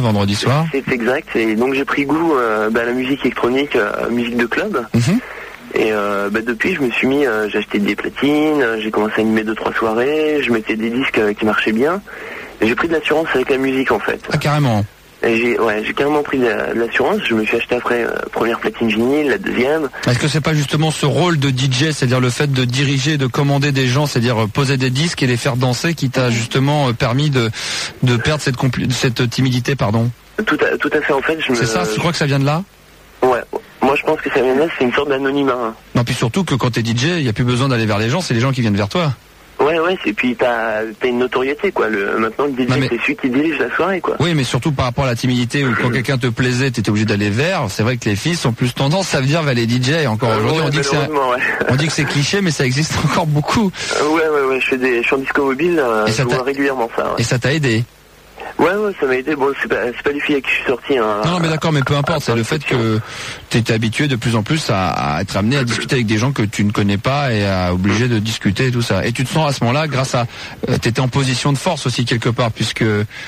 vendredi soir. C'est exact. Et donc j'ai pris goût à la musique électronique, musique de club. Et depuis, je me suis mis, j'ai acheté des platines, j'ai commencé à animer 2-3 soirées, je mettais des disques qui marchaient bien. Et j'ai pris de l'assurance avec la musique en fait. Ah, carrément. Et j'ai carrément pris de l'assurance. Je me suis acheté après première platine vinyle, la deuxième. Est-ce que c'est pas justement ce rôle de DJ, c'est-à-dire le fait de diriger, de commander des gens, c'est-à-dire poser des disques et les faire danser, qui t'a justement permis de perdre cette timidité, pardon? Tout à fait en fait. C'est ça, tu crois que ça vient de là? Ouais. Moi je pense que ça vient de là, c'est une sorte d'anonymat. Hein. Non, puis surtout que quand t'es DJ, il n'y a plus besoin d'aller vers les gens, c'est les gens qui viennent vers toi. Ouais, et puis t'as une notoriété quoi. Maintenant le DJ c'est celui qui dirige la soirée quoi. Oui, mais surtout par rapport à la timidité où quand quelqu'un te plaisait, t'étais obligé d'aller vers. C'est vrai que les filles sont plus tendance à venir vers les DJ. Et encore aujourd'hui, on dit que c'est cliché, mais ça existe encore beaucoup. Ouais, je suis en disco mobile, je vois régulièrement ça. Ouais. Et ça t'a aidé? Ouais, ça m'a aidé. Bon, c'est pas des filles avec qui je suis sorti. Hein, non, mais d'accord, mais peu importe. C'est le fait que t'étais habitué de plus en plus à être amené à discuter avec des gens que tu ne connais pas et à obligé de discuter et tout ça. Et tu te sens à ce moment-là, grâce à, t'étais en position de force aussi quelque part, puisque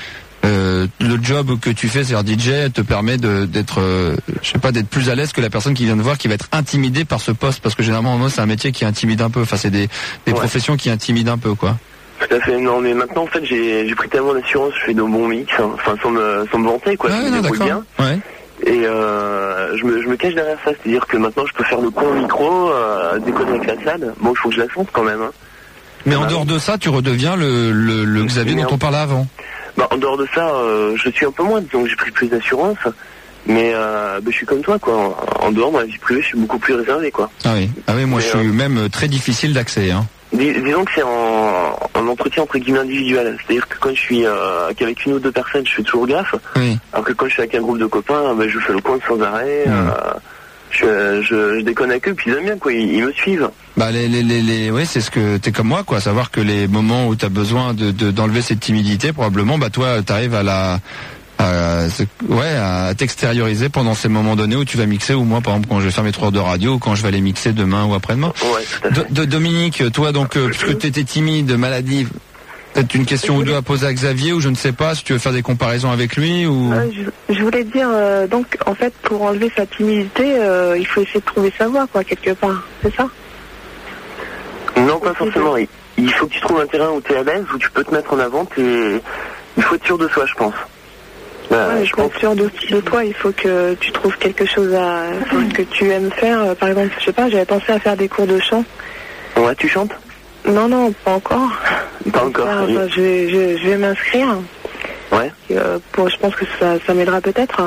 le job que tu fais, c'est-à-dire DJ, te permet d'être, d'être plus à l'aise que la personne qui vient de voir, qui va être intimidée par ce poste, parce que généralement, moi, c'est un métier qui intimide un peu. Enfin, c'est des professions qui intimident un peu, quoi. Tout à fait, non, mais maintenant en fait j'ai pris tellement d'assurance, je fais de bons mix, enfin sans me vanter quoi, je me débrouille bien. Ouais. Et je me cache derrière ça, c'est-à-dire que maintenant je peux faire le con au micro, déconner avec la salle. Bon, il faut que je la sente quand même. Hein. Mais en dehors de ça, tu redeviens le Xavier dont on parlait avant. En dehors de ça, je suis un peu moins, donc j'ai pris plus d'assurance. Mais je suis comme toi quoi. En dehors, ma vie privée, je suis beaucoup plus réservé quoi. Ah oui, moi je suis même très difficile d'accès. Hein. Disons que c'est en entretien entre guillemets individuel. C'est-à-dire que quand je suis qu'avec une ou deux personnes, je fais toujours gaffe. Oui. Alors que quand je suis avec un groupe de copains, je fais le coin sans arrêt. Je déconne avec eux, puis ils aiment bien quoi. Ils me suivent. Oui, c'est ce que t'es comme moi quoi. Savoir que les moments où t'as besoin d'enlever cette timidité, probablement, toi, t'arrives à t'extérioriser pendant ces moments donnés où tu vas mixer, ou moi par exemple quand je vais faire mes 3 heures de radio, ou quand je vais aller mixer demain ou après-demain. Ouais, Dominique, toi donc puisque tu étais timide, maladie, peut-être une question ou deux à poser à Xavier, ou je ne sais pas si tu veux faire des comparaisons avec lui ou. Je voulais dire donc en fait pour enlever sa timidité, il faut essayer de trouver sa voie quoi quelque part, c'est ça? Non, pas forcément. Il faut que tu trouves un terrain où tu es à l'aise, où tu peux te mettre en avant. Il faut être sûr de soi, je pense. Je pense sûr de toi, il faut que tu trouves quelque chose que tu aimes faire. Par exemple, je sais pas, j'avais pensé à faire des cours de chant. Ouais, tu chantes? Non, pas encore. Pas encore. Oui. Je vais m'inscrire. Ouais. Je pense que ça m'aidera peut-être.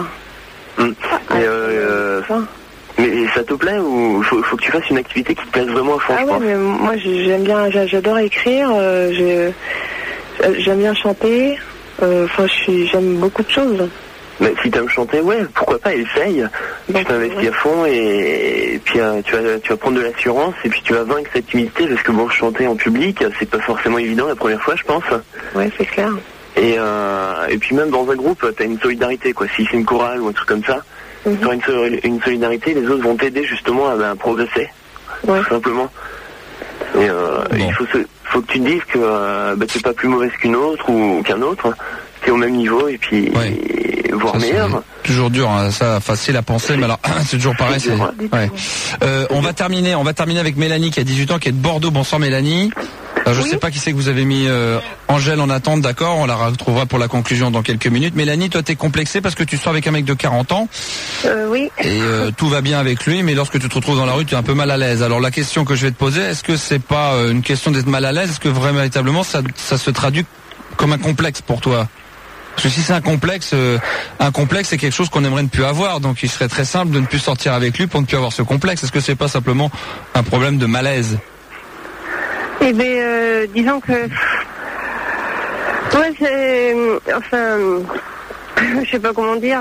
Mais ça te plaît ou faut que tu fasses une activité qui te plaise vraiment à fond? Ah ouais, mais moi j'aime bien, j'adore écrire. J'aime bien chanter. J'aime beaucoup de choses. Mais si t'aimes chanter, pourquoi pas, essaye. Tu t'investis à fond et puis tu vas prendre de l'assurance et puis tu vas vaincre cette timidité parce que chanter en public, c'est pas forcément évident la première fois, je pense. Ouais, c'est clair. Et puis même dans un groupe, t'as une solidarité quoi. Si c'est une chorale ou un truc comme ça, t'auras une solidarité, les autres vont t'aider justement à progresser, tout simplement. Et il faut que tu te dises que t'es pas plus mauvaise qu'une autre ou qu'un autre, t'es au même niveau et puis voire meilleur. Toujours dur, hein, ça facile à penser, mais alors c'est toujours pareil. On va terminer avec Mélanie qui a 18 ans, qui est de Bordeaux. Bonsoir Mélanie. Je sais pas qui c'est que vous avez mis Angèle en attente, d'accord, on la retrouvera pour la conclusion dans quelques minutes. Mélanie, toi t'es complexée parce que tu sors avec un mec de 40 ans. Oui. Et tout va bien avec lui, mais lorsque tu te retrouves dans la rue, tu es un peu mal à l'aise. Alors la question que je vais te poser, est-ce que c'est pas une question d'être mal à l'aise? Est-ce que véritablement ça se traduit comme un complexe pour toi? Parce que si c'est un complexe c'est quelque chose qu'on aimerait ne plus avoir, donc il serait très simple de ne plus sortir avec lui pour ne plus avoir ce complexe. Est-ce que c'est pas simplement un problème de malaise? Eh bien, disons que... Ouais, c'est... Enfin... Je sais pas comment dire...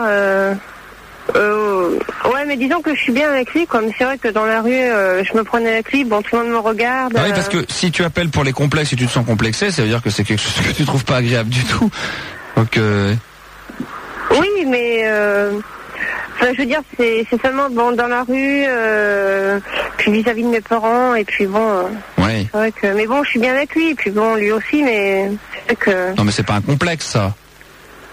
Ouais, mais disons que je suis bien avec lui, quoi. Mais c'est vrai que dans la rue, je me prenais avec lui, tout le monde me regarde... Ah oui, parce que si tu appelles pour les complexes et tu te sens complexé, ça veut dire que c'est quelque chose que tu trouves pas agréable du tout. Donc... Oui, mais... je veux dire, c'est seulement dans la rue, puis vis-à-vis de mes parents, et puis ouais. C'est vrai que, mais je suis bien avec lui, et puis lui aussi, mais c'est vrai que... Non, mais c'est pas un complexe, ça.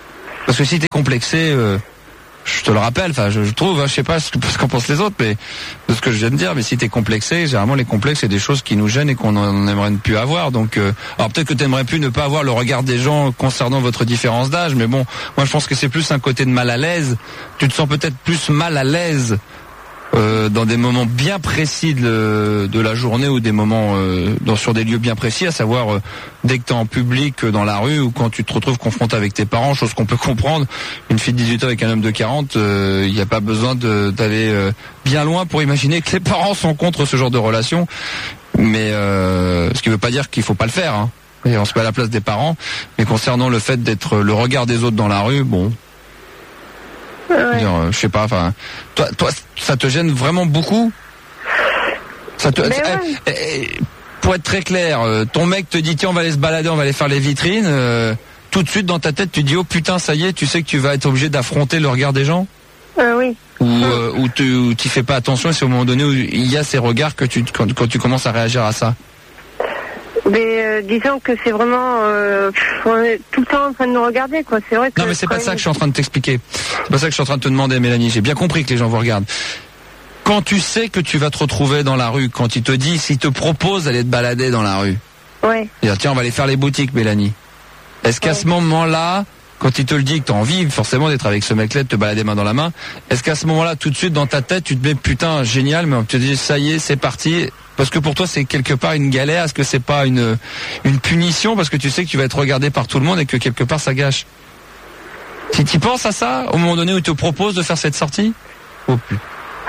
Parce que si t'es complexé, je te le rappelle, enfin je trouve, je sais pas ce qu'en pensent les autres, mais de ce que je viens de dire, mais si t'es complexé, généralement les complexes c'est des choses qui nous gênent et qu'on en aimerait ne plus avoir. Donc, alors peut-être que t'aimerais plus ne pas avoir le regard des gens concernant votre différence d'âge, mais bon, moi je pense que c'est plus un côté de mal à l'aise. Tu te sens peut-être plus mal à l'aise dans des moments bien précis de la journée ou des moments sur des lieux bien précis, à savoir dès que tu es en public dans la rue ou quand tu te retrouves confronté avec tes parents, chose qu'on peut comprendre. Une fille de 18 ans avec un homme de 40, il n'y a pas besoin d'aller bien loin pour imaginer que les parents sont contre ce genre de relation. Mais ce qui ne veut pas dire qu'il faut pas le faire, hein. Et on se met à la place des parents. Mais concernant le fait d'être le regard des autres dans la rue, bon... Ouais. Je sais pas, enfin, toi, ça te gêne vraiment beaucoup? Ça te, pour être très clair, ton mec te dit tiens on va aller se balader, on va aller faire les vitrines. Tout de suite dans ta tête tu dis oh putain ça y est, tu sais que tu vas être obligé d'affronter le regard des gens. Oui. Ou tu fais pas attention et c'est au moment donné où il y a ces regards que quand tu commences à réagir à ça. Mais disons que c'est vraiment on est tout le temps en train de nous regarder quoi. C'est vrai que non mais c'est pas ça que je suis en train de t'expliquer. C'est pas ça que je suis en train de te demander, Mélanie. J'ai bien compris que les gens vous regardent. Quand tu sais que tu vas te retrouver dans la rue, quand il te dit, s'il te propose d'aller te balader dans la rue, ouais. Dire tiens on va aller faire les boutiques, Mélanie. Est-ce qu'à ce moment-là, quand il te le dit que t'as envie forcément d'être avec ce mec-là, de te balader main dans la main, est-ce qu'à ce moment-là, tout de suite dans ta tête, tu te mets putain génial, mais tu te dis ça y est, c'est parti? Parce que pour toi c'est quelque part une galère, est-ce que c'est pas une punition parce que tu sais que tu vas être regardé par tout le monde et que quelque part ça gâche? Si tu penses à ça, au moment donné où il te propose de faire cette sortie? Oh putain.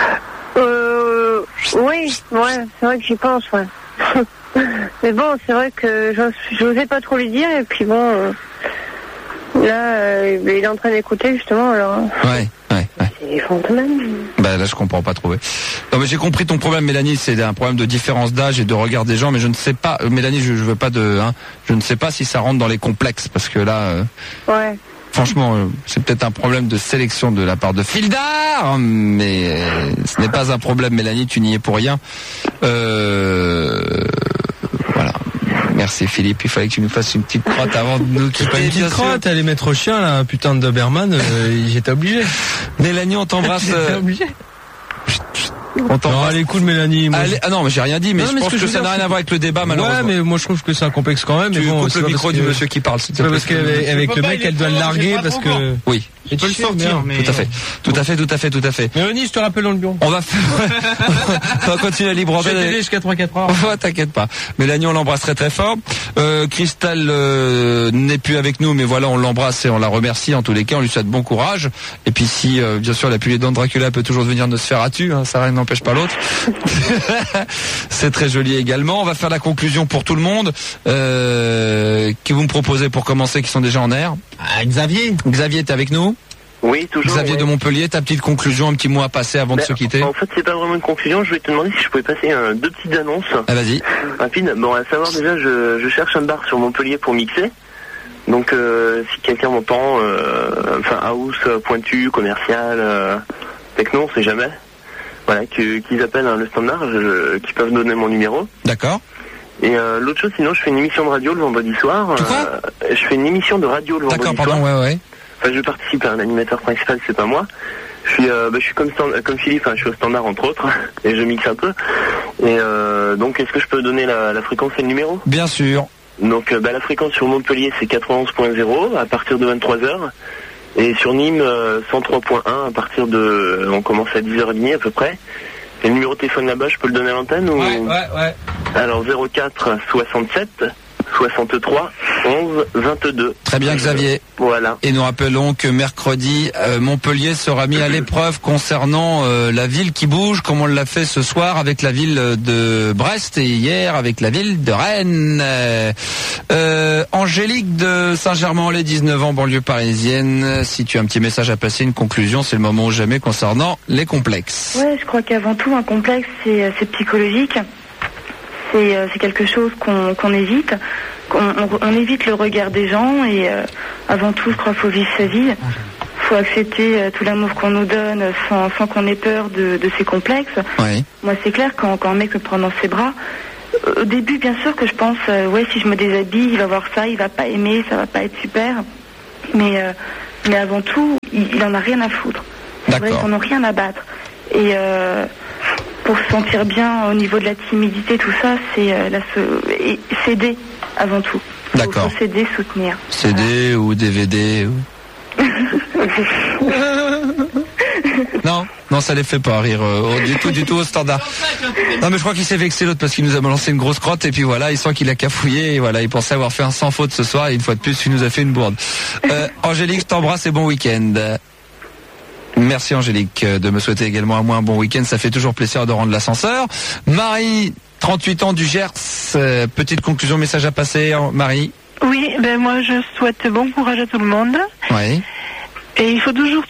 Oui, ouais, c'est vrai que j'y pense, ouais. Mais bon, c'est vrai que j'osais pas trop lui dire et puis bon, là, il est en train d'écouter justement alors. Ouais. C'est fantôme. Bah là je comprends pas trop. Ouais. Non mais j'ai compris ton problème, Mélanie, c'est un problème de différence d'âge et de regard des gens, mais je ne sais pas, Mélanie, je veux pas je ne sais pas si ça rentre dans les complexes parce que là. Ouais. Franchement, c'est peut-être un problème de sélection de la part de Fildar, mais ce n'est pas un problème, Mélanie, tu n'y es pour rien. Voilà. Merci Philippe, il fallait que tu nous fasses une petite crotte avant de nous quitter. Pas une petite crotte, aller mettre au chien là, putain de Doberman, j'étais obligé. Mélanie, on t'embrasse. J'étais obligé. On t'embrasse. Non, elle est cool, Mélanie. Moi, ah non, mais j'ai rien dit, mais je pense que ça n'a rien à voir avec le débat, malheureusement. Ouais, mais moi je trouve que c'est un complexe quand même. Tu coupes le micro du monsieur qui parle, s'il te plaît. Parce qu'avec le mec, elle doit le larguer parce que. Oui. Tu peux le sortir, mais. Tout à fait. Mélanie, je te rappelle dans le bureau. On va continuer à libre antenne. Je vais t'aider jusqu'à 3-4 heures. Oh, t'inquiète pas. Mélanie, on l'embrasse très très fort. Cristal n'est plus avec nous, mais voilà, on l'embrasse et on la remercie. En tous les cas, on lui souhaite bon courage. Et puis si, bien sûr, la pluie dents de Dracula peut toujours venir de Sphératu, hein, ça rien n'empêche pas l'autre. C'est très joli également. On va faire la conclusion pour tout le monde. Qui vous me proposez pour commencer, qui sont déjà en air? Xavier, t'es avec nous? Oui, toujours. Xavier de Montpellier, ta petite conclusion, un petit mot à passer avant de se quitter? En fait, c'est pas vraiment une conclusion. Je vais te demander si je pouvais passer deux petites annonces. Ah, vas-y. Rapide. Bon, à savoir déjà, je cherche un bar sur Montpellier pour mixer. Donc, si quelqu'un m'entend, house, pointu, commercial, techno, on sait jamais. Voilà, qu'ils appellent le standard, qu'ils peuvent donner mon numéro. D'accord. Et l'autre chose, sinon, je fais une émission de radio le vendredi soir. Tu quoi? Je fais une émission de radio le vendredi soir. D'accord, pardon, ouais. Enfin, je participe à un animateur principal, c'est pas moi. Je suis comme Philippe, je suis au standard entre autres, et je mixe un peu. Et donc, est-ce que je peux donner la fréquence et le numéro? Bien sûr. Donc, la fréquence sur Montpellier, c'est 91.0 à partir de 23h. Et sur Nîmes, 103.1 à partir de... On commence à 10h30 à peu près. Et le numéro de téléphone là-bas, je peux le donner à l'antenne ou... Ouais. Alors, 04 67 63 11 22. Très bien, Xavier. Voilà. Et nous rappelons que mercredi, Montpellier sera mis à l'épreuve concernant la ville qui bouge, comme on l'a fait ce soir avec la ville de Brest et hier avec la ville de Rennes. Angélique de Saint-Germain-en-Laye, 19 ans, banlieue parisienne. Si tu as un petit message à passer, une conclusion, c'est le moment ou jamais concernant les complexes. Ouais, je crois qu'avant tout, un complexe, c'est psychologique. C'est quelque chose qu'on évite. On évite le regard des gens et avant tout, je crois qu'il faut vivre sa vie. Il faut accepter tout l'amour qu'on nous donne sans qu'on ait peur de ces complexes. Oui. Moi, c'est clair, quand un mec me prend dans ses bras, au début, bien sûr que je pense, si je me déshabille, il va voir ça, il va pas aimer, ça va pas être super. Mais Mais avant tout, il en a rien à foutre. C'est vrai qu'ils n'en ont rien à battre. Et pour se sentir bien au niveau de la timidité, tout ça, c'est s'aider avant tout. D'accord. Faut s'aider, soutenir. CD ou DVD Non, ça les fait pas rire du tout au standard. Non, mais je crois qu'il s'est vexé l'autre parce qu'il nous a balancé une grosse crotte et puis voilà, il sent qu'il a cafouillé et voilà, il pensait avoir fait un sans faute ce soir et une fois de plus, il nous a fait une bourde. Angélique, je t'embrasse et bon week-end. Merci Angélique de me souhaiter également à moi un bon week-end, ça fait toujours plaisir de rendre l'ascenseur. Marie, 38 ans du Gers, petite conclusion, message à passer, Marie. Oui, moi je souhaite bon courage à tout le monde. Oui. Et il faut toujours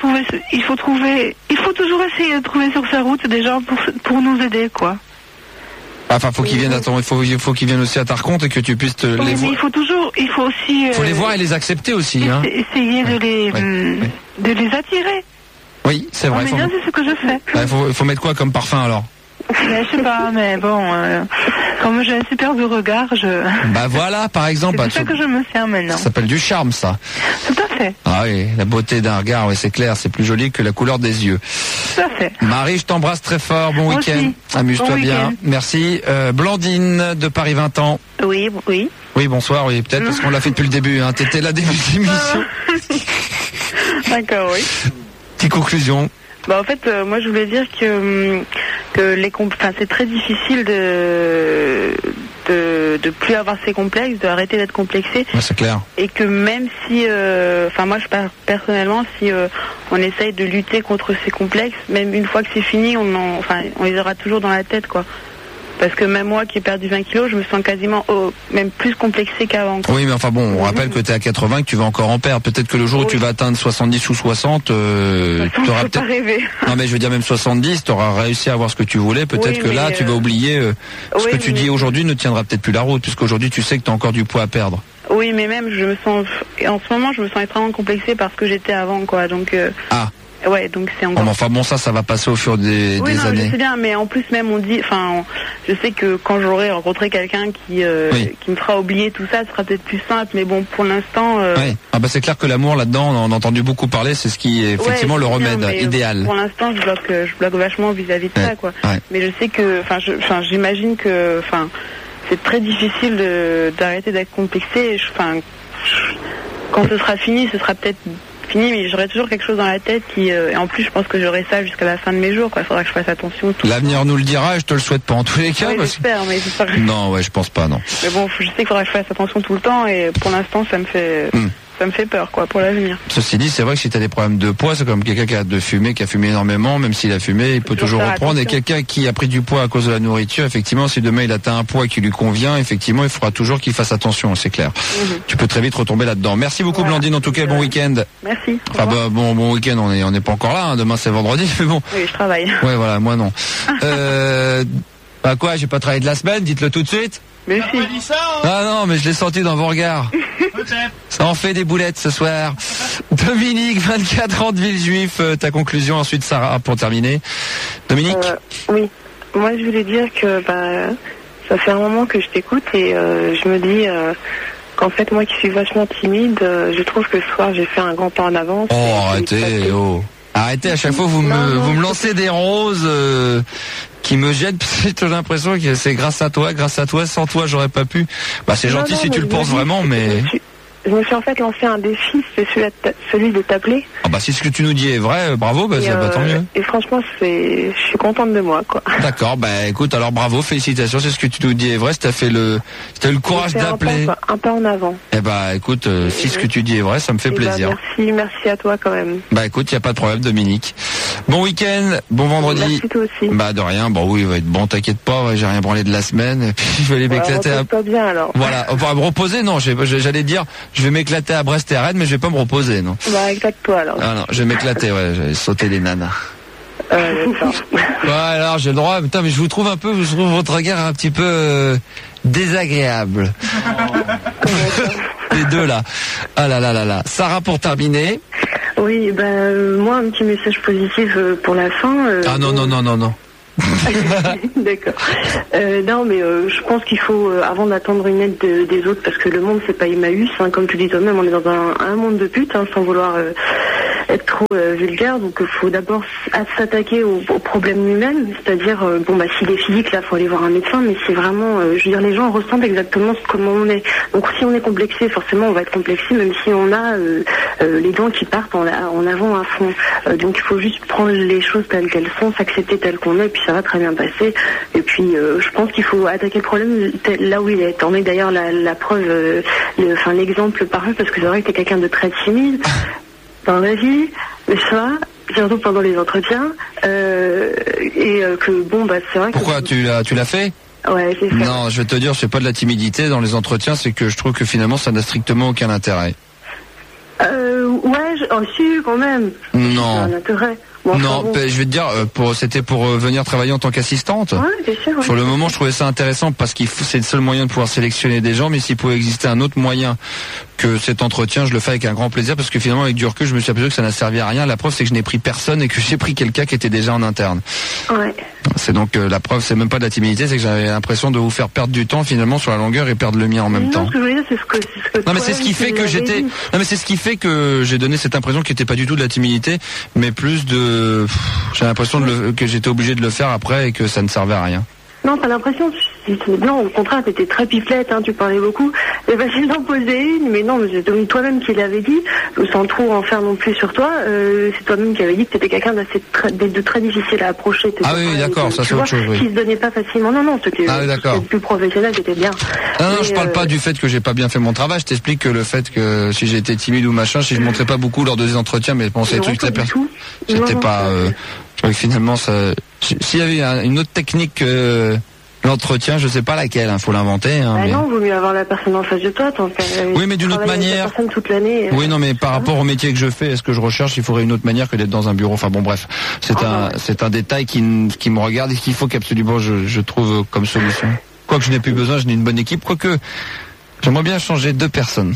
essayer de trouver sur sa route des gens pour nous aider, quoi. Enfin, faut qu'ils viennent il faut qu'ils viennent aussi à ta rencontre et que tu puisses les voir. Il faut aussi. Faut les voir et les accepter aussi, hein. Essayer de les attirer. Oui, c'est vrai. Mais bien, c'est ce que je fais. Il faut mettre quoi comme parfum alors? Je sais pas, mais bon, comme j'ai un superbe regard, Bah voilà, par exemple. C'est ça que je me sers maintenant. Ça s'appelle du charme, ça. Tout à fait. Ah oui, la beauté d'un regard, oui, c'est clair, c'est plus joli que la couleur des yeux. Tout à fait. Marie, je t'embrasse très fort, bon week-end. Amuse-toi bien. Merci. Blandine de Paris 20 ans. Oui. Oui, bonsoir, oui, peut-être parce qu'on l'a fait depuis le début, hein. T'étais là début de l'émission. D'accord, oui. Petite conclusion. En fait, moi je voulais dire que c'est très difficile de plus avoir ces complexes, d'arrêter d'être complexé. Ouais, c'est clair. Et que même si, moi je parle personnellement, si on essaye de lutter contre ces complexes, même une fois que c'est fini, on les aura toujours dans la tête, quoi. Parce que même moi qui ai perdu 20 kilos, je me sens quasiment même plus complexée qu'avant. Oui, mais enfin bon, on rappelle que tu es à 80, que tu vas encore en perdre. Peut-être que le jour où tu vas atteindre 70 ou 60, tu auras peut-être... rêver. Non mais je veux dire même 70, tu auras réussi à avoir ce que tu voulais. Peut-être que là, tu vas oublier ce que tu dis aujourd'hui ne tiendra peut-être plus la route, puisqu'aujourd'hui tu sais que tu as encore du poids à perdre. Oui, mais même en ce moment, je me sens extrêmement complexée parce que j'étais avant, quoi. Donc. Ouais, donc c'est encore. Ça va passer au fur des années. Je sais bien, mais en plus même je sais que quand j'aurai rencontré quelqu'un qui me fera oublier tout ça, ce sera peut-être plus simple, mais bon, pour l'instant. Oui. C'est clair que l'amour là-dedans, on a entendu beaucoup parler, c'est ce qui est effectivement le remède idéal. Pour l'instant, je bloque vachement vis-à-vis de ça, quoi. Ouais. Mais je sais que, j'imagine que, c'est très difficile d'arrêter d'être complexé. Quand ce sera fini, ce sera peut-être fini, mais j'aurai toujours quelque chose dans la tête et en plus je pense que j'aurai ça jusqu'à la fin de mes jours, quoi. Faudra que je fasse attention. L'avenir nous le dira, je te le souhaite pas en tous les cas. Oui, j'espère, mais j'espère. Non, je pense pas, non. Mais bon, je sais qu'il faudra que je fasse attention tout le temps et pour l'instant ça me fait peur, quoi, pour l'avenir. Ceci dit, c'est vrai que si tu as des problèmes de poids, c'est comme quelqu'un qui a fumé énormément, même s'il a fumé, il peut toujours reprendre. Et quelqu'un qui a pris du poids à cause de la nourriture, effectivement, si demain il atteint un poids qui lui convient, effectivement, il faudra toujours qu'il fasse attention, c'est clair. Tu peux très vite retomber là-dedans. Merci beaucoup, Blandine, en tout cas, bon week-end. Merci. Bon week-end, on n'est pas encore là, hein. Demain c'est vendredi, mais bon. Oui, je travaille. Ouais, voilà, moi non. Quoi, j'ai pas travaillé de la semaine, dites-le tout de suite. Mais si. Ah non, mais je l'ai senti dans vos regards. Ça en fait des boulettes ce soir. Dominique, 24 ans de Villejuif, ta conclusion, ensuite Sarah pour terminer. Dominique. Oui, moi je voulais dire que ça fait un moment que je t'écoute et je me dis qu'en fait moi qui suis vachement timide, je trouve que ce soir j'ai fait un grand pas en avance. Arrêtez, à chaque fois vous me lancez des roses qui me jettent, parce que j'ai l'impression que c'est grâce à toi, sans toi j'aurais pas pu. C'est gentil si tu le penses vraiment, mais... Je me suis en fait lancé un défi, c'est celui de t'appeler. Si ce que tu nous dis est vrai, bravo, tant mieux. Et franchement, je suis contente de moi, quoi. D'accord, écoute, alors bravo, félicitations, c'est ce que tu nous dis est vrai, t'as eu le courage d'appeler. Un pas en avant. Écoute, si ce que tu dis est vrai, ça me fait plaisir. Merci à toi quand même. Écoute, y a pas de problème, Dominique. Bon week-end, bon vendredi. Merci toi aussi. De rien, il va être bon, t'inquiète pas, j'ai rien branlé de la semaine, et puis je vais aller m'éclater Pas bien alors. Voilà, on va me reposer, non, j'allais dire, je vais m'éclater à Brest et à Rennes, mais je vais pas me reposer, non. Éclate-toi alors. Ah non, je vais m'éclater, je vais sauter les nanas. D'accord. Alors j'ai le droit, putain, mais je trouve votre regard un petit peu désagréable. Les deux là. Ah là. Sarah pour terminer. Oui, moi un petit message positif pour la fin. Non. D'accord. Non, mais je pense qu'il faut, avant d'attendre une aide des autres, parce que le monde c'est pas Emmaüs, hein, comme tu dis toi-même, on est dans un monde de putes, hein, sans vouloir être trop vulgaire. Donc il faut d'abord s'attaquer au problème lui-même, c'est-à-dire s'il est physique, là faut aller voir un médecin, mais c'est vraiment, je veux dire, les gens ressentent exactement comment on est. Donc si on est complexé, forcément on va être complexé, même si on a les dents qui partent en avant à fond. Donc il faut juste prendre les choses telles qu'elles sont, s'accepter tel qu'on est, et puis ça va très bien passer. Et puis je pense qu'il faut attaquer le problème là où il est. T'en es d'ailleurs la preuve, l'exemple parfait, parce que c'est vrai que t'es quelqu'un de très timide dans la vie, ça, surtout pendant les entretiens, c'est vrai. Pourquoi tu l'as fait? Ouais, j'ai fait. Non, je vais te dire, c'est pas de la timidité dans les entretiens, c'est que je trouve que finalement ça n'a strictement aucun intérêt. Si, quand même. Non. Un intérêt. Bon, non, je vais te dire, c'était pour venir travailler en tant qu'assistante. Ouais, bien sûr. Ouais. Sur le moment, je trouvais ça intéressant parce que c'est le seul moyen de pouvoir sélectionner des gens, mais s'il pouvait exister un autre moyen que cet entretien, je le fais avec un grand plaisir parce que finalement, avec du recul, je me suis aperçu que ça n'a servi à rien. La preuve, c'est que je n'ai pris personne et que j'ai pris quelqu'un qui était déjà en interne. Ouais. C'est donc la preuve, c'est même pas de la timidité, c'est que j'avais l'impression de vous faire perdre du temps finalement sur la longueur et perdre le mien en même temps. Ce que je veux dire, c'est ce que non, mais c'est ce qui fait que j'étais. Non, mais c'est ce qui fait que j'ai donné cette impression qui n'était pas du tout de la timidité, mais plus de. J'ai l'impression que j'étais obligé de le faire après et que ça ne servait à rien. Non, t'as l'impression, non, au contraire, t'étais très piflette, hein, tu parlais beaucoup. C'est facile d'en poser une, mais non, c'est toi-même qui l'avais dit, sans trop en faire non plus sur toi, c'est toi-même qui avais dit que t'étais quelqu'un de très difficile à approcher. Ah oui, d'accord, ça c'est autre chose, oui. Qui se donnait pas facilement, non, c'était plus professionnel, c'était bien. Non, je parle pas du fait que j'ai pas bien fait mon travail, je t'explique que le fait que si j'étais timide ou machin, si je montrais pas beaucoup lors des entretiens, mais bon, c'est des trucs très personnels. J'étais pas, je crois que finalement, s'il y avait une autre technique, l'entretien, je sais pas laquelle, faut l'inventer. Hein, non, vaut mieux avoir la personne en face de toi. Oui, mais d'une autre manière. La personne toute l'année. Oui, non, mais par rapport au métier que je fais, est-ce que je recherche, il faudrait une autre manière que d'être dans un bureau. Enfin bon, bref, c'est un détail qui me regarde et qu'il faut qu'absolument je trouve comme solution. Quoique je n'ai plus besoin, je n'ai une bonne équipe. Quoique j'aimerais bien changer 2 personnes.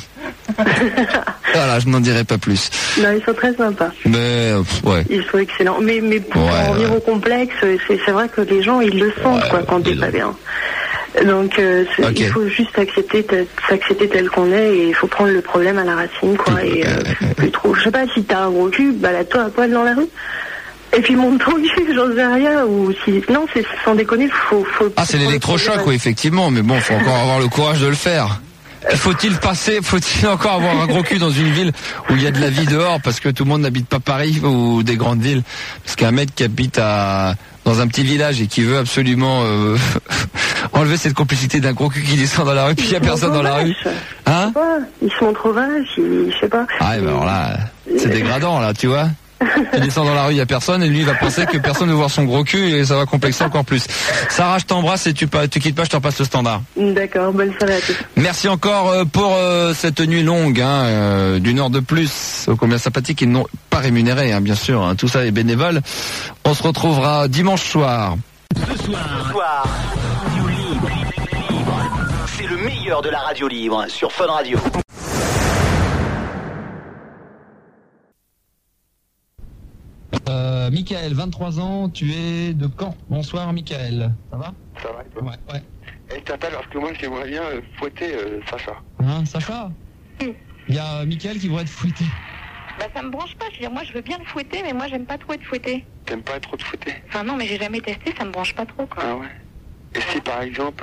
Voilà, je n'en dirai pas plus. Non, ils sont très sympas. Mais ouais. Ils sont excellents. Mais pour en venir au complexe, c'est vrai que les gens ils le sentent quand t'es pas bien. Donc il faut juste s'accepter tel qu'on est et il faut prendre le problème à la racine plus trop. Je sais pas, si t'as un gros cul, balade-toi à poil dans la rue. Et puis monte ton cul, j'en sais rien. Ou si non, c'est sans déconner, faut. C'est l'électrochoc, oui, effectivement. Mais bon, faut encore avoir le courage de le faire. Faut-il encore avoir un gros cul dans une ville où il y a de la vie dehors parce que tout le monde n'habite pas Paris ou des grandes villes? Parce qu'un mec qui habite dans un petit village et qui veut absolument enlever cette complicité d'un gros cul qui descend dans la rue, puis il n'y a personne dans la rue. Hein? Ils sont trop vaches, je sais pas. Ah, alors là, c'est dégradant, là, tu vois. Il descend dans la rue, il n'y a personne, et lui il va penser que personne ne va voir son gros cul et ça va complexer encore plus. Sarah, je t'embrasse et tu quittes pas, je te repasse le standard. D'accord, bonne soirée à tous. Merci encore pour cette nuit longue, d'une heure de plus, combien sympathique et non pas rémunéré, bien sûr, tout ça est bénévole. On se retrouvera dimanche soir. Ce soir, Radio Libre. C'est le meilleur de la radio libre sur Fun Radio. Michael, 23 ans, tu es de Caen. Bonsoir Michael. Ça va? Ça va et toi? Ouais. Et je t'appelle parce que moi j'aimerais bien fouetter Sacha. Sacha? Il y a Michael qui voudrait être fouetté. Ça me branche pas, je veux dire, moi je veux bien le fouetter, mais moi j'aime pas trop être fouetté. T'aimes pas trop te fouetter? Enfin non, mais j'ai jamais testé, ça me branche pas trop quoi. Ah ouais. Et si par exemple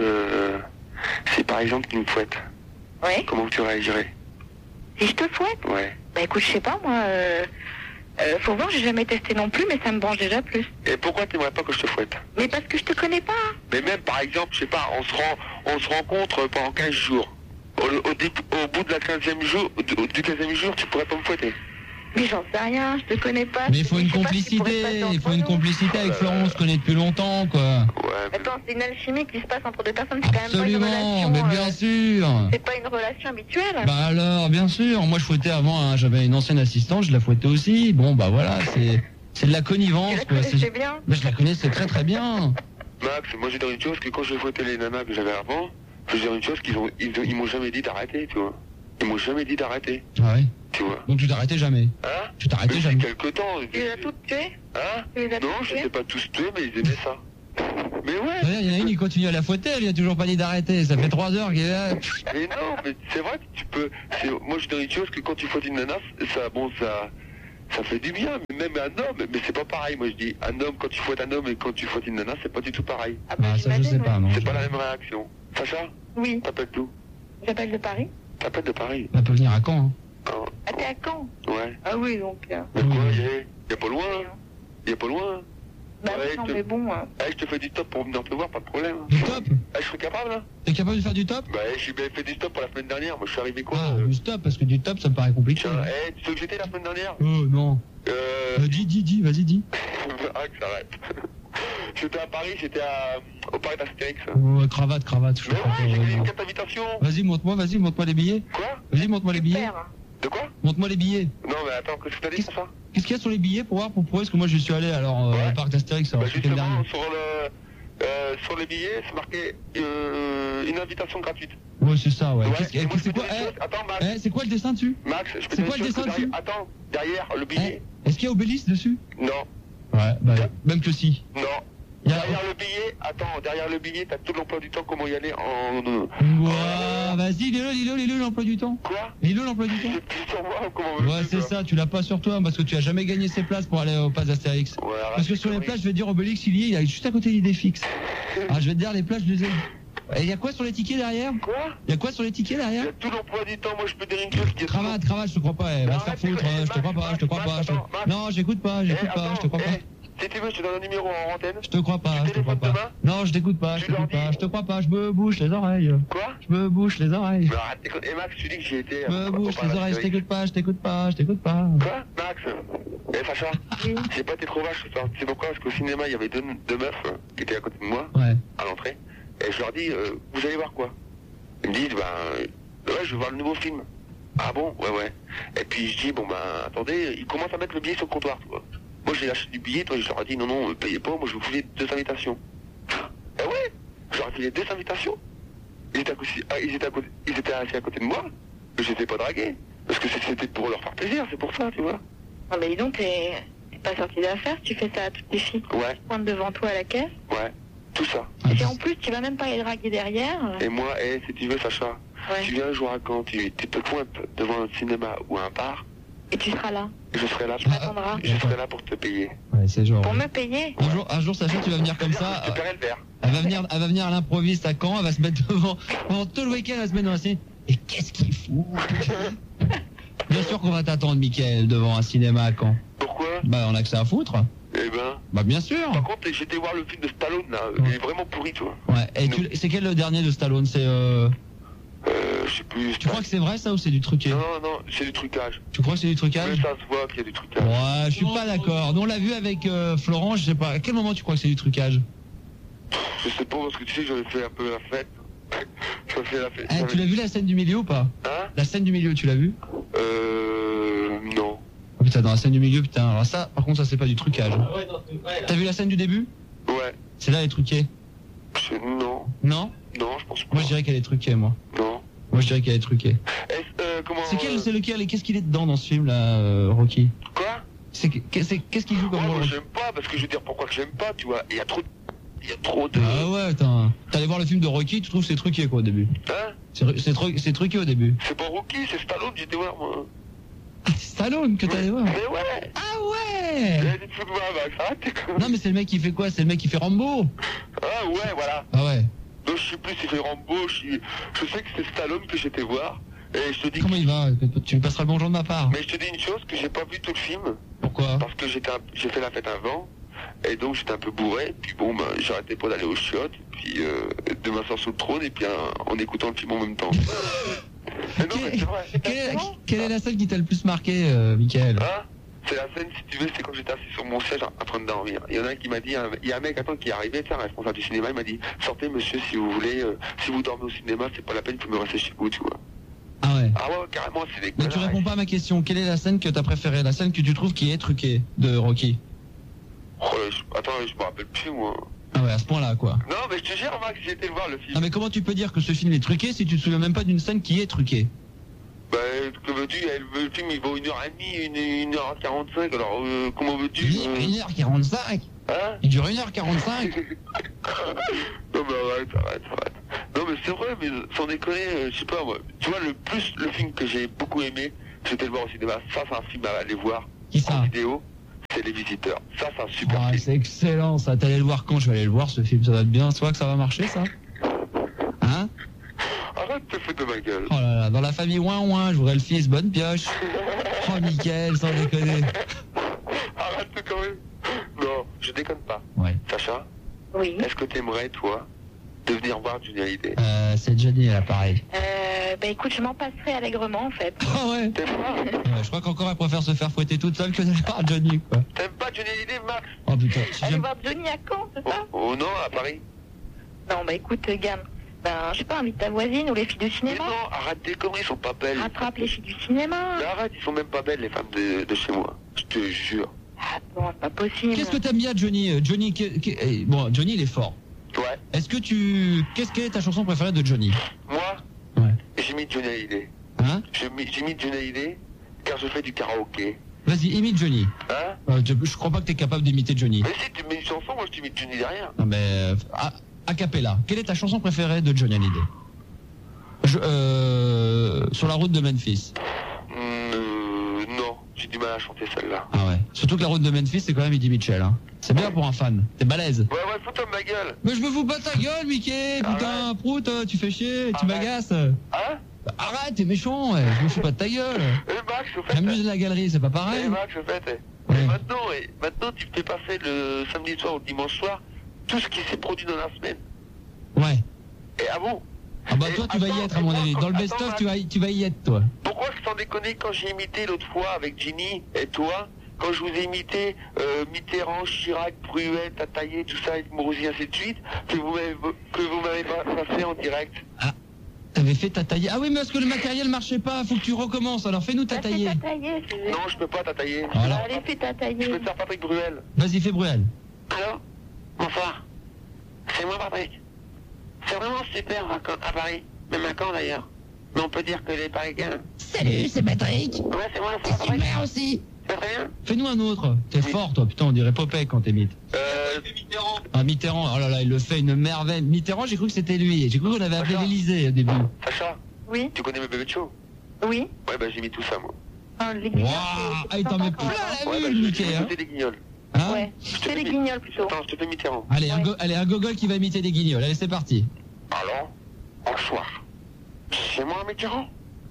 tu me fouettes? Ouais. Comment tu réagirais? Si je te fouette? Ouais. Écoute, je sais pas moi, faut voir, j'ai jamais testé non plus, mais ça me branche déjà plus. Et pourquoi t'aimerais pas que je te fouette? Mais parce que je te connais pas. Mais même par exemple, je sais pas, on se rencontre pendant 15 jours. Au bout de la 15e jour, du 15e jour, tu pourrais pas me fouetter. Mais j'en sais rien, je te connais pas. Mais il faut une complicité, avec Florent, on se connaît depuis longtemps, quoi. Ouais. Attends, c'est une alchimie qui se passe entre deux personnes, c'est quand même pas une relation. Absolument, mais bien sûr. C'est pas une relation habituelle. Alors, bien sûr, moi je fouettais avant, j'avais une ancienne assistante, je la fouettais aussi. Bon, voilà, c'est de la connivence, quoi. Tu la connaissais bien? Mais je la connaissais très très bien. Max, moi j'ai dire une chose, que quand je fouettais les nanas que j'avais avant, je veux dire une chose qu'ils m'ont jamais dit d'arrêter, tu vois. Ils m'ont jamais dit d'arrêter. Ah ouais. Tu vois. Donc tu t'arrêtais jamais. Tu t'arrêtais jamais. Quelque temps. Tu les as toutes tuées? Non, je ne sais pas tous tués, mais ils aimaient ça. Mais ouais. Il y en a une, il continue à la fouetter, il a toujours pas dit d'arrêter. Ça fait 3 heures qu'il est là. Mais non, mais c'est vrai que tu peux. Moi, je dis une chose que quand tu fouettes une nana, ça fait du bien. Mais même un homme, mais c'est pas pareil. Moi, je dis un homme quand tu fouettes un homme et quand tu fouettes une nana, c'est pas du tout pareil. Ah bah, ça je sais pas, non. C'est pas la même réaction. Sacha? Oui. T'appelles d'où? J'appelle de Paris. T'appelles de Paris? On peut venir à Caen. Hein. Ah, t'es à Caen? Ouais. Ah oui, donc. Mais quoi, y a pas loin? Y a pas loin? Bah oui, non, mais bon. Je te fais du top pour venir te voir, pas de problème. Du top? Je serais capable, là? T'es capable de faire du top? Bah, j'ai bien fait du stop pour la semaine dernière. Moi, je suis arrivé quoi? Ah, du stop, parce que du top, ça me paraît compliqué. Tiens, tu sais où j'étais la semaine dernière? Oh, non. Dis, vas-y, dis. Ah, que ça arrête. J'étais à Paris, j'étais au Paris d'Astérix. Oh, cravate. Mais ouais, j'ai gagné une carte d'invitation. Vas-y, montre-moi les billets. Quoi? Vas-y, montre-moi les billets. De quoi? Montre-moi les billets. Non, mais attends, qu'est-ce que t'as dit, ça? Qu'est-ce qu'il y a sur les billets pour voir, pour prouver? Parce que moi, je suis allé alors au parc d'Astérix. Bah, justement, sur les billets, c'est marqué une invitation gratuite. Ouais, c'est ça, ouais. C'est quoi? Attends, Max. C'est quoi le dessin dessus? Max, je peux C'est quoi le dessin dessus? Attends, derrière le billet. Est-ce qu'il y a Obélisque dessus? Non. Ouais, bah, même que si. Non. Derrière le billet, t'as tout l'emploi du temps, comment y aller en... Ouah, vas-y, lis-le l'emploi du temps. Quoi? Lis-le l'emploi du temps. C'est sur moi ou comment? Ouais, c'est ça, tu l'as pas sur toi, parce que tu as jamais gagné ces places pour aller au pass d'Astérix. Ouais, parce que sur les places, je vais te dire, Obélix, il est juste à côté d'idée fixe. Ah, je vais te dire, les places, je les ai. Et y a quoi sur les tickets derrière? Quoi? Y a quoi sur les tickets derrière? Y a tout l'emploi du temps, moi je peux dire une chose qui est... Cravate, je te crois pas, va te faire foutre, je te crois pas. Non, j'écoute pas, je te crois pas. Si tu veux, je te donne un numéro en antenne. Je te crois pas, Non, je t'écoute pas, je te crois pas, je me bouche les oreilles. Quoi? Je me bouche les oreilles. Mais arrête, et Max, tu dis que j'y étais... Je me bouche les oreilles, je t'écoute pas. Quoi? Max? Sacha? J'ai pas été trop vache ce soir. Tu sais pourquoi? Parce qu'au cinéma, il y avait deux meufs qui étaient à côté de moi, à l'entrée. Et je leur dis, vous allez voir quoi? Ils me disent, ouais, je vais voir le nouveau film. Ah bon? Ouais. Et puis je dis, attendez, ils commencent à mettre le billet sur le comptoir, tu vois. Moi j'ai acheté du billet, toi je leur ai dit, non, payez pas, moi je vous filais 2 invitations. Eh ouais, je leur ai filé 2 invitations. Ils étaient assis à côté de moi, mais j'étais pas dragué. Parce que c'était pour leur faire plaisir, c'est pour ça, tu vois. Ah mais dis donc, t'es pas sorti d'affaire, tu fais ça à toutes les filles. Ouais. Tu pointes devant toi à la caisse. Ouais, tout ça. Et en plus, tu vas même pas les draguer derrière. Et moi, si tu veux, Sacha, tu viens un jour à Caen, tu te pointes devant un cinéma ou un bar. Et tu seras là. Je serai là. Je serai là pour te payer. Ouais, c'est genre. Pour me payer. Un jour, Sacha, tu vas venir comme ça. Je te paierai le verre. Elle va venir à l'improviste à Caen, elle va se mettre devant. Pendant tout le week-end, elle va se mettre dans la scène. Et qu'est-ce qu'il fout? Bien sûr qu'on va t'attendre, Mickaël, devant un cinéma à Caen. Pourquoi? On a que ça à foutre. Eh ben. Bah, bien sûr. Par contre, j'étais voir le film de Stallone, là. Il est vraiment pourri, toi. Ouais. Et c'est quel le dernier de Stallone? C'est je sais plus. Tu crois que c'est vrai ça ou c'est du truqué? Non, c'est du trucage. Tu crois que c'est du trucage? Mais ça se voit qu'il y a du trucage. Ouais, je suis pas d'accord. Nous on l'a vu avec Florent, je sais pas. À quel moment tu crois que c'est du trucage? Je sais pas, parce que tu sais, j'avais fait un peu la fête. J'avais fait la fête. Tu l'as vu la scène du milieu ou pas? Hein? La scène du milieu, tu l'as vu? Non. Oh, putain, dans la scène du milieu, putain. Alors ça, par contre, ça c'est pas du trucage. T'as vu la scène du début? Ouais. C'est là, elle est truquée. Non. Non? Non, je pense pas. Moi je dirais qu'elle est truquée, moi. Non. Moi je dirais qu'elle est truquée. Comment... C'est lequel et qu'est-ce qu'il est dedans dans ce film là, Rocky? Quoi? Qu'est-ce qu'il joue comme rôle? Moi j'aime pas, parce que je veux dire pourquoi que j'aime pas, tu vois. Il y a trop de... Ah ouais, attends. T'allais voir le film de Rocky, tu trouves que c'est truqué quoi au début? Hein? C'est truqué au début. C'est pas Rocky, c'est Stallone, j'étais voir moi. Ah, c'est Stallone que t'allais voir? Mais ouais. Ah ouais. Non mais c'est le mec qui fait quoi? C'est le mec qui fait Rambo? Ah ouais, voilà. Ah ouais. Donc je sais plus s'il fait Rambo, je sais que c'est Stallone que j'étais voir. Et je te dis... Comment il va? Tu me passeras le bonjour de ma part. Mais je te dis une chose, que j'ai pas vu tout le film. Pourquoi? Parce que j'ai fait la fête avant, et donc j'étais un peu bourré, puis bon, j'arrêtais pas d'aller aux chiottes, puis de m'asseoir sur le trône, et puis en écoutant le film en même temps. Mais non, mais c'est vrai. Quelle est la scène qui t'a le plus marqué, Mickaël? Hein? C'est la scène, si tu veux, c'est quand j'étais assis sur mon siège en train de dormir. Il y en a un qui m'a dit, il y a un mec qui est arrivé, c'est un responsable du cinéma, il m'a dit, sortez monsieur si vous voulez, si vous dormez au cinéma, c'est pas la peine, il faut me rester chez vous, tu vois. Ah ouais. Ah ouais, carrément, c'est des... Mais tu réponds pas à ma question. Quelle est la scène que t'as préférée? La scène que tu trouves qui est truquée de Rocky? Attends, je me rappelle plus, moi. Ah ouais, à ce point-là, quoi. Non, mais je te jure, Max, j'ai été le voir, le film. Ah mais comment tu peux dire que ce film est truqué si tu te souviens même pas d'une scène qui est truquée? Bah, que veux-tu, le film il vaut 1h30, 1h45, alors comment veux-tu... 1h45 Hein? Il dure 1h45 Non mais arrête. Non mais c'est vrai, mais sans déconner, je sais pas moi. Tu vois, le film que j'ai beaucoup aimé, j'étais le voir au cinéma. Ça, c'est un film à aller voir. Qui ça? En vidéo, c'est Les Visiteurs. Ça, c'est un super film. C'est excellent ça. T'allais le voir quand? Je vais aller le voir ce film, ça va être bien. Tu vois que ça va marcher ça? Hein? Arrête de te foutre de ma gueule. Oh là là, dans la famille ouin, je voudrais le fils, bonne pioche. Oh Mickaël, sans déconner. Arrête quand même. Non, je déconne pas. Ouais. Sacha? Oui. Est-ce que t'aimerais, toi, de venir voir Johnny Hallyday? C'est Johnny à l'appareil. Bah écoute, je m'en passerai allègrement en fait. Ah ouais. T'aimes pas? Ouais, je crois qu'encore elle préfère se faire fouetter toute seule que d'aller voir Johnny quoi. T'aimes pas Johnny Hallyday, Max? Oh putain. Aller voir Johnny à Caen, c'est ça? Oh non, à Paris. Non, bah écoute, gamme. Ben, je sais pas, invite ta voisine ou les filles du Mais cinéma. non, arrête tes conneries, ils sont pas belles. Rattrape les filles du cinéma. Mais arrête, ils sont même pas belles, les femmes de chez moi. Je te jure. Ah bon, c'est pas possible. Qu'est-ce que t'aimes bien Johnny? Johnny, bon, Johnny il est fort. Ouais. Est-ce que quelle est ta chanson préférée de Johnny? Moi? Ouais. J'ai mis Johnny Hallyday. Hein? J'ai mis Johnny Hallyday car je fais du karaoké. Vas-y, imite Johnny. Hein? Je crois pas que t'es capable d'imiter Johnny. Mais si tu mets une chanson, moi je t'imite Johnny derrière. Non mais a cappella. Quelle est ta chanson préférée de Johnny Hallyday? Sur la route de Memphis. Non, j'ai du mal à chanter celle-là. Ah ouais. Surtout que la route de Memphis, c'est quand même Eddie Mitchell. Hein. C'est bien pour un fan. T'es balèze. Ouais, fous-toi de ma gueule. Mais je me fous pas de ta gueule, Mickey. Putain, prout, tu fais chier, tu m'agaces. Hein? Arrête, t'es méchant. Ouais. Je me fous pas de ta gueule. Max, au fait. J'amuse la galerie, c'est pas pareil. Max, au fait. Ouais. Maintenant, tu fais passer le samedi soir ou le dimanche soir tout ce qui s'est produit dans la semaine. Ouais. Et à vous. Ah bah toi tu vas y être à mon avis. Dans le best-of tu vas y être toi. Pourquoi sans déconner quand j'ai imité l'autre fois avec Ginny et toi, quand je vous ai imité Mitterrand, Chirac, Bruel, Tataillé, tout ça, Mourouzi, ainsi de suite, que vous m'avez pas fait en direct. Ah, t'avais fait Tataillé. Ah oui mais parce que le matériel marchait pas, faut que tu recommences, alors fais-nous Tataillé. Non je peux pas Tataillé. Voilà. Allez, fais Tataillé. Je peux te faire Patrick Bruel. Vas-y fais Bruel. Allô? Bonsoir. C'est moi Patrick. C'est vraiment super à Paris, même à Caen d'ailleurs. Mais on peut dire que les Parisiens... Salut, c'est Patrick. Ouais, c'est moi, c'est super aussi. C'est très bien. Fais-nous un autre. T'es fort toi, putain, on dirait Popeye quand t'imites. Mitterrand. Ah Mitterrand, oh là là, il le fait une merveille. Mitterrand, j'ai cru que c'était lui. J'ai cru qu'on avait appelé l'Elysée au début. Sacha? Oui. Tu connais mes bébés de show? Oui. Ouais, bah j'ai mis tout ça moi. Ah, les guignols. Waouh, ah, il t'en met plein la Ouais, vue, Mickey. Hein. C'était des guignols. Hein? Ouais. C'est les guignols plutôt. Attends, je te fais Mitterrand. Allez, un gogol qui va imiter des guignols. Allez, c'est parti. Alors, bonsoir. C'est moi Mitterrand.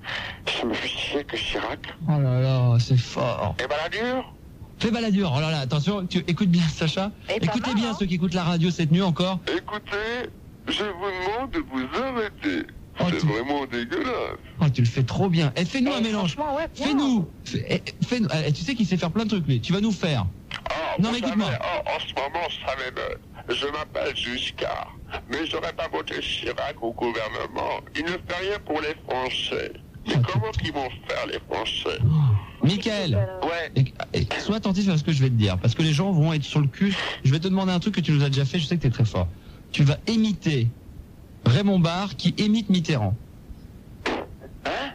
Je me suis chier que Chirac. Oh là là, c'est fort. Et Balladur? Fais Balladur. Oh là là, attention, tu écoutes bien Sacha. Écoutez bien ceux qui écoutent la radio cette nuit encore. Écoutez, je vous demande de vous arrêter. Oh, c'est vraiment dégueulasse. Oh, tu le fais trop bien. Et fais-nous un mélange. Ouais, Fais-nous. Fais-nous. Tu sais qu'il sait faire plein de trucs, lui. Tu vas nous faire. Oh, non, mais écoute-moi. En ce moment, ça m'émeut. Je m'appelle Giscard. Mais j'aurais pas voté Chirac au gouvernement. Il ne fait rien pour les Français. Mais comment qu'ils vont faire, les Français? Michael. Ouais. Sois attentif à ce que je vais te dire. Parce que les gens vont être sur le cul. Je vais te demander un truc que tu nous as déjà fait. Je sais que tu es très fort. Tu vas imiter Raymond Barre qui imite Mitterrand. Hein?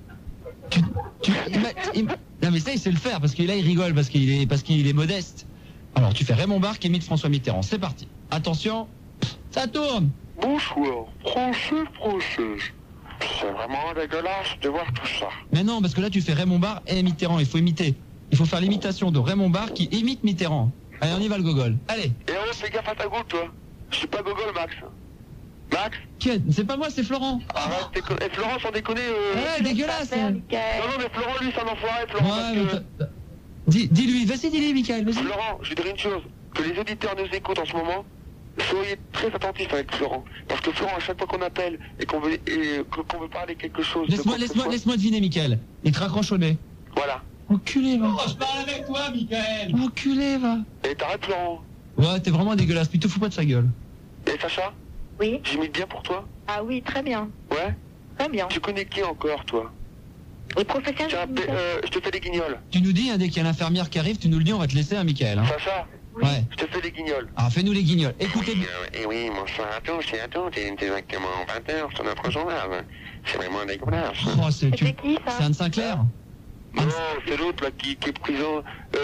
Non mais ça il sait le faire parce qu'il là il rigole parce qu'il est modeste. Alors tu fais Raymond Barre qui imite François Mitterrand. C'est parti. Attention, ça tourne. Bonsoir, Français. C'est vraiment dégueulasse de voir tout ça. Mais non parce que là tu fais Raymond Barre et Mitterrand. Il faut imiter. Il faut faire l'imitation de Raymond Barre qui imite Mitterrand. Allez on y va le gogol. Allez. Et alors fais gaffe à ta gueule toi. Je suis pas gogol Max. Max? C'est pas moi, c'est Florent. Arrête, et Florent sans déconner. Ouais, dégueulasse. Non, mais Florent, lui, c'est un enfoiré, Florent. Ouais, dis-lui, dis-lui, Michael, vas-y. Florent, je vais dire une chose. Que les auditeurs nous écoutent en ce moment, soyez très attentifs avec Florent. Parce que Florent, à chaque fois qu'on appelle et qu'on veut parler quelque chose... Laisse-moi deviner, Michael. Il te raccroche au nez. Voilà. Enculé, va. Oh, je parle avec toi, Michael. Enculé, va. Et t'arrêtes, Florent. Ouais, t'es vraiment dégueulasse, puis te fous pas de sa gueule. Et Sacha? Oui. J'imite bien pour toi? Ah oui, très bien. Ouais? Très bien. Tu connais qui encore, toi? Les professionnels. Je te fais des guignols. Tu nous dis, hein, dès qu'il y a l'infirmière qui arrive, tu nous le dis, on va te laisser, hein, Michael. Hein. Sacha? Oui. Ouais. Je te fais des guignols. Ah, fais-nous les guignols. Écoutez bien. Et oui, bonsoir à tous et à toutes. Il est exactement 20h sur notre journal. C'est vraiment dégueulasse. Oh, c'est qui, ça? Anne Sinclair. Non, c'est l'autre, là, qui est prison...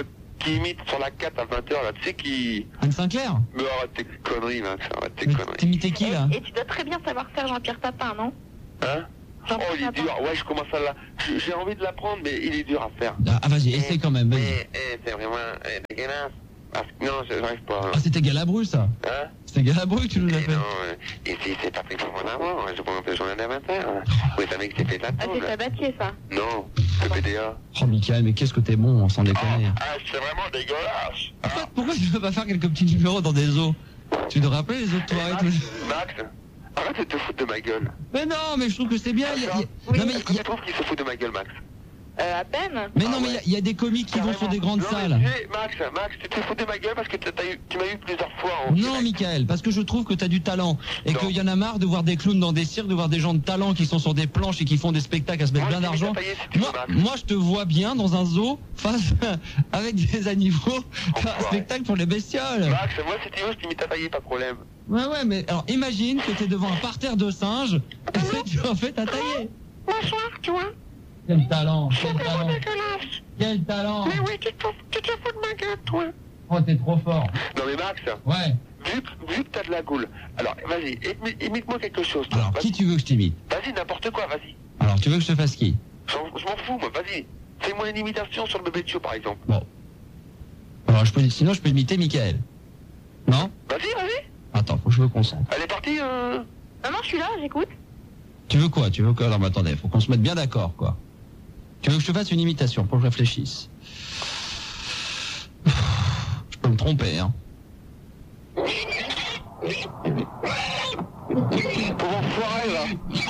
qui imite sur la 4 à 20h, là, tu sais qui... Anne Sinclair? Mais arrête tes conneries, Max, arrête tes conneries. T'imitais qui, là? Et tu dois très bien savoir faire Jean-Pierre Papin, non? Hein? Oh, il est dur, ouais, je commence à la... J'ai envie de l'apprendre, mais il est dur à faire. Ah, vas-y, essaie quand même, vas-y. C'est vraiment dégueulasse. Non, j'arrive pas. Ah, c'était Galabru, ça? Hein? C'était Galabru que tu nous as fait? Non, ici, c'est pas pris pour mon amour, je prends un peu journée d'inventaire. Oui, c'est un mec qui s'est fait de la Ah, tôle. c'est Sabatier, ça? Non, c'est PDA. Oh, Michael, mais qu'est-ce que t'es bon, sans déconner. Ah, c'est vraiment dégueulasse. Pourquoi tu veux pas faire quelques petits numéros dans des zoos? Tu te rappelles les autres soirées? Max, arrête de te foutre de ma gueule. Mais non, mais je trouve que c'est bien. Est-ce que tu trouves qu'il se fout de ma gueule, Max? À peine. Mais non, mais il y a des comiques qui vont sur des grandes salles. Max, tu te fous de ma gueule parce que tu m'as eu plusieurs fois en Non, Michael, parce que je trouve que t'as du talent. Et qu'il y en a marre de voir des clowns dans des cirques, de voir des gens de talent qui sont sur des planches et qui font des spectacles à se mettre plein d'argent. Moi, je te vois bien dans un zoo, face avec des animaux, faire un spectacle pour les bestioles. Max, moi, si tu veux, je t'imite à tailler, pas de problème. Ouais, mais alors imagine que t'es devant un parterre de singes et tu en fait à tailler. Bonsoir, tu vois. Quel talent, C'est vraiment dégueulasse. Quel talent. Mais oui, tu te fous de ma gueule, toi. Oh, t'es trop fort. Non mais Max, ouais. Vu que t'as de la goule, alors vas-y, imite-moi quelque chose. Toi. Alors, qui tu veux que je t'imite? Vas-y, n'importe quoi, vas-y. Alors, tu veux que je te fasse qui? Je m'en fous, moi, vas-y. Fais-moi une imitation sur le bébé de Chio, par exemple. Bon. Alors, sinon, je peux imiter Michael. Non? Vas-y. Attends, faut que je me concentre. Elle est partie, Non, je suis là, j'écoute. Tu veux quoi? Alors, mais attendez, faut qu'on se mette bien d'accord, quoi. Tu veux que je te fasse une imitation pour que je réfléchisse? Je peux me tromper, hein. Pour m'enfoirer, là.